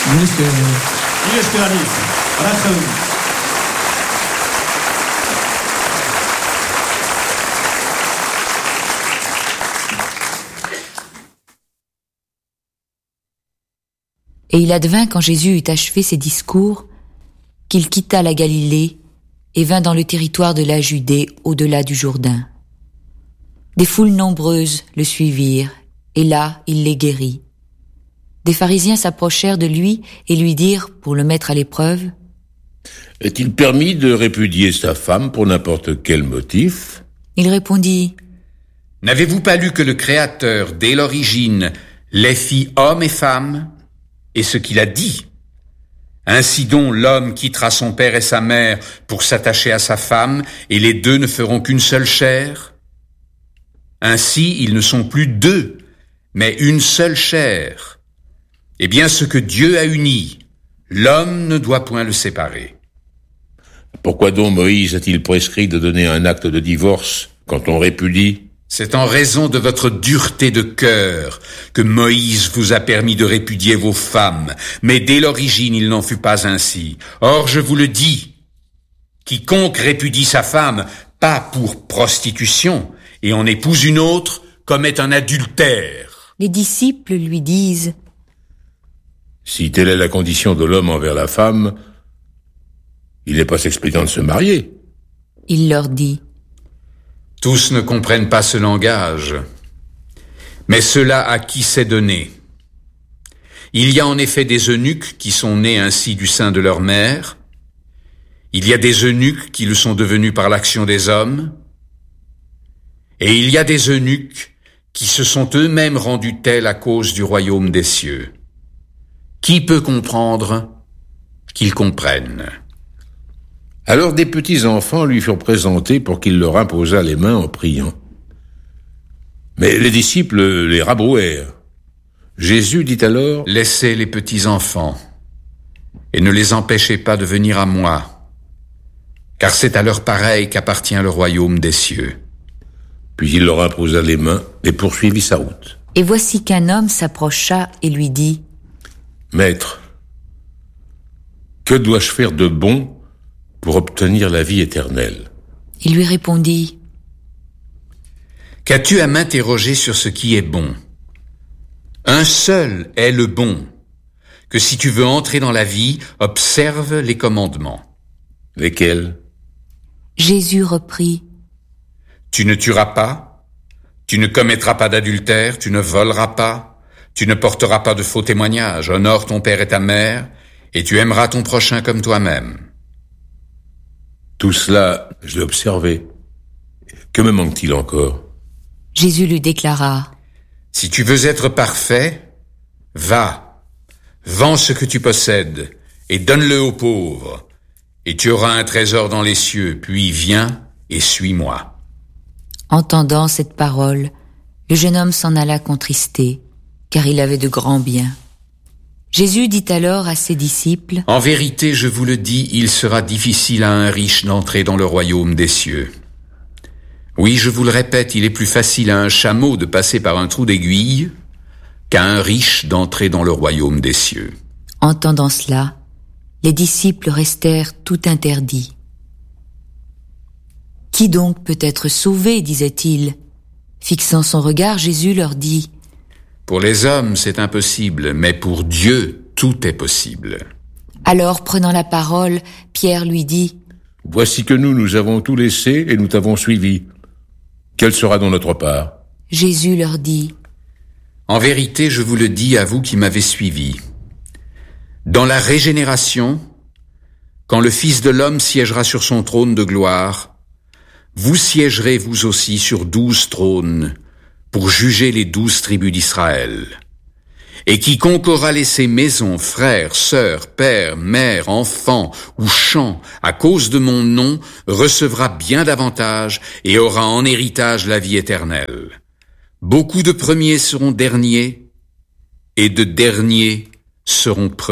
Et il advint, quand Jésus eut achevé ses discours, qu'il quitta la Galilée et vint dans le territoire de la Judée, au-delà du Jourdain. Des foules nombreuses le suivirent, et là il les guérit. Des pharisiens s'approchèrent de lui et lui dirent, pour le mettre à l'épreuve: « Est-il permis de répudier sa femme pour n'importe quel motif ?» Il répondit: « N'avez-vous pas lu que le Créateur, dès l'origine, les fit hommes et femmes, et ce qu'il a dit? Ainsi donc l'homme quittera son père et sa mère pour s'attacher à sa femme, et les deux ne feront qu'une seule chair. Ainsi ils ne sont plus deux, mais une seule chair. Eh bien ce que Dieu a uni, l'homme ne doit point le séparer. » Pourquoi donc Moïse a-t-il prescrit de donner un acte de divorce quand on répudie? C'est en raison de votre dureté de cœur que Moïse vous a permis de répudier vos femmes, mais dès l'origine il n'en fut pas ainsi. Or je vous le dis, quiconque répudie sa femme, pas pour prostitution, et en épouse une autre, commet un adultère. Les disciples lui disent: « Si telle est la condition de l'homme envers la femme, il n'est pas expédient de se marier. » Il leur dit: « Tous ne comprennent pas ce langage, mais ceux-là à qui c'est donné. Il y a en effet des eunuques qui sont nés ainsi du sein de leur mère. Il y a des eunuques qui le sont devenus par l'action des hommes. Et il y a des eunuques qui se sont eux-mêmes rendus tels à cause du royaume des cieux. Qui peut comprendre? Qu'ils comprennent. » Alors des petits enfants lui furent présentés pour qu'il leur imposât les mains en priant. Mais les disciples les rabrouèrent. Jésus dit alors: « Laissez les petits enfants, et ne les empêchez pas de venir à moi, car c'est à leurs pareils qu'appartient le royaume des cieux. » Puis il leur imposa les mains et poursuivit sa route. Et voici qu'un homme s'approcha et lui dit: « Maître, que dois-je faire de bon pour obtenir la vie éternelle ?» Il lui répondit: « Qu'as-tu à m'interroger sur ce qui est bon? Un seul est le bon, que si tu veux entrer dans la vie, observe les commandements. » « Lesquels ?» Jésus reprit: « Tu ne tueras pas, tu ne commettras pas d'adultère, tu ne voleras pas, tu ne porteras pas de faux témoignages, honore ton père et ta mère, et tu aimeras ton prochain comme toi-même. » Tout cela, je l'ai observé. Que me manque-t-il encore? Jésus lui déclara: « Si tu veux être parfait, va, vends ce que tu possèdes et donne-le aux pauvres, et tu auras un trésor dans les cieux, puis viens et suis-moi. » Entendant cette parole, le jeune homme s'en alla contristé, car il avait de grands biens. Jésus dit alors à ses disciples: « En vérité, je vous le dis, il sera difficile à un riche d'entrer dans le royaume des cieux. Oui, je vous le répète, il est plus facile à un chameau de passer par un trou d'aiguille qu'à un riche d'entrer dans le royaume des cieux. » Entendant cela, les disciples restèrent tout interdits. « Qui donc peut être sauvé ?» disait-il. Fixant son regard, Jésus leur dit: « Pour les hommes, c'est impossible, mais pour Dieu, tout est possible. » Alors, prenant la parole, Pierre lui dit: « Voici que nous avons tout laissé et nous t'avons suivi. Quelle sera donc notre part ?» Jésus leur dit: « En vérité, je vous le dis à vous qui m'avez suivi. Dans la régénération, quand le Fils de l'homme siégera sur son trône de gloire, vous siégerez vous aussi sur 12 trônes pour juger les 12 tribus d'Israël. Et quiconque aura laissé maison, frères, sœurs, père, mère, enfants ou champs à cause de mon nom recevra bien davantage et aura en héritage la vie éternelle. Beaucoup de premiers seront derniers et de derniers seront premiers. »